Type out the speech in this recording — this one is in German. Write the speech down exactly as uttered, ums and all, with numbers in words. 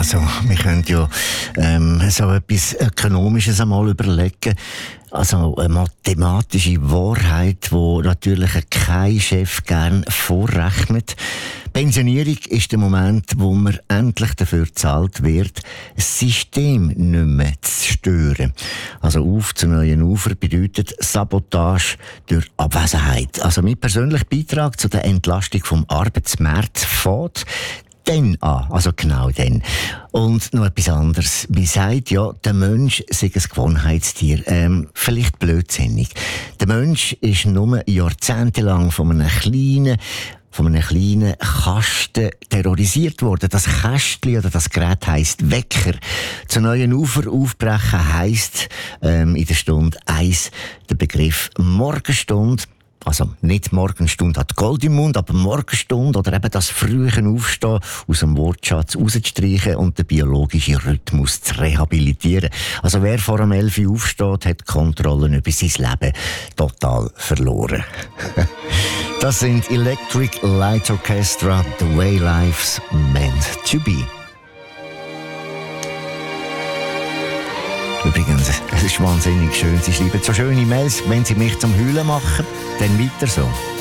Also, wir können ja ähm, so etwas Ökonomisches einmal überlegen. Also eine mathematische Wahrheit, die natürlich kein Chef gern vorrechnet. Pensionierung ist der Moment, wo man endlich dafür bezahlt wird, das System nicht mehr zu stören. Also auf zu neuen Ufer bedeutet Sabotage durch Abwesenheit. Also mein persönlicher Beitrag zu der Entlastung vom Arbeitsmarkt fährt dann an, also genau dann. Und noch etwas anderes. Man sagt ja, der Mensch sei ein Gewohnheitstier. Ähm, vielleicht blödsinnig. Der Mensch ist nur jahrzehntelang von einem kleinen von einem kleinen Kasten terrorisiert worden. Das Kästchen oder das Gerät heisst Wecker. Zu neuen Ufer aufbrechen heisst ähm, in der Stunde eins der Begriff Morgenstunde. Also nicht Morgenstunde hat Gold im Mund, aber Morgenstunde oder eben das frühe Aufstehen aus dem Wortschatz rauszustreichen und den biologischen Rhythmus zu rehabilitieren. Also wer vor dem elf Uhr aufsteht, hat die Kontrolle über sein Leben total verloren. Das sind Electric Light Orchestra, The Way Life's Meant to Be. Übrigens, es ist wahnsinnig schön. Sie schreiben so schöne Mails, wenn Sie mich zum Heulen machen, dann weiter so.